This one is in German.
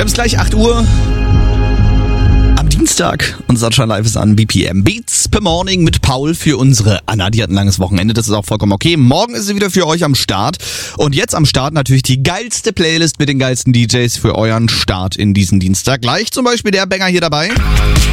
Wir haben es gleich 8 Uhr. Am Dienstag und Sunshine Live ist an BPM. Beats per Morning mit Paul für unsere Anna. Die hat ein langes Wochenende, das ist auch vollkommen okay. Morgen ist sie wieder für euch am Start. Und jetzt am Start natürlich die geilste Playlist mit den geilsten DJs für euren Start in diesen Dienstag. Gleich zum Beispiel der Banger hier dabei.